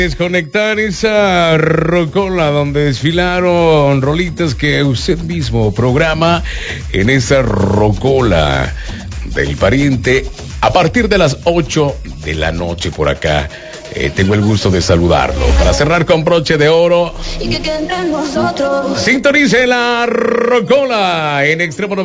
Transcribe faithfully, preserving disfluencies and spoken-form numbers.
Desconectar esa rocola donde desfilaron rolitas que usted mismo programa en esa rocola del pariente a partir de las ocho de la noche por acá. Eh, tengo el gusto de saludarlo. Para cerrar con broche de oro, sintonice la rocola en extremo